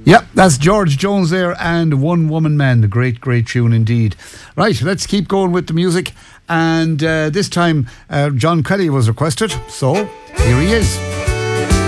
Yep, that's George Jones there and One Woman Man. A great, great tune indeed. Right, let's keep going with the music. And this time, John Kelly was requested. So, here he is.